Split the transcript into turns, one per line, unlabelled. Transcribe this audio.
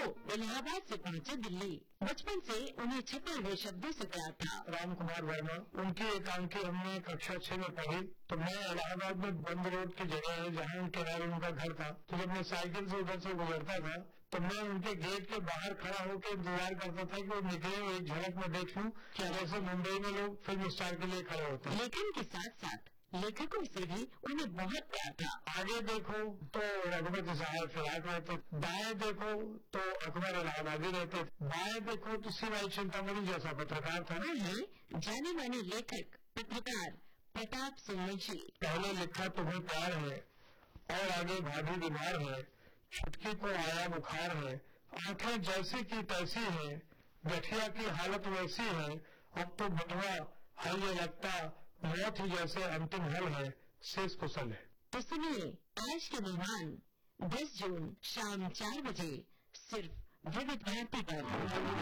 इलाहाबाद से पहुंचे दिल्ली। बचपन से उन्हें छिपे हुए शब्दों से प्यार था।
राम कुमार वर्मा, उनकी एकांकी हमने कक्षा 6 में पढ़ी। तो मैं इलाहाबाद में बंद रोड की जगह है जहाँ उनके किनारे उनका घर था। तो जब मैं साइकिल से उधर से गुजरता था तो मैं उनके गेट के बाहर खड़ा होकर इंतजार करता था कि वो निकले, एक झलक में देख लूं कि जैसे मुंबई में लोग फिल्म स्टार के लिए खड़े होते हैं।
लेखन के साथ साथ लेखकों से भी उन्हें बहुत प्यार था।
आगे देखो तो रघुपति साहब फिराक रहते, दाएं देखो तो अकबर इलाहाबादी रहते, बाएं देखो तो सिवाई चिंतामणि जैसा पत्रकार था।
जाने माने लेखक पत्रकार प्रताप सिंह मुंशी।
पहले लिखा तुम्हें प्यार है और आगे भाभी बीमार है, छुटकी को आया बुखार है, आंखें जैसी की तैसी है, गठिया की हालत वैसी है, अब तो बटवा है ये लगता मौत ही जैसे अंतिम हल है, शेष कुशल है।
तो सुनिए आज के मेहमान 10 जून शाम 4 बजे सिर्फ विविध भारती पर।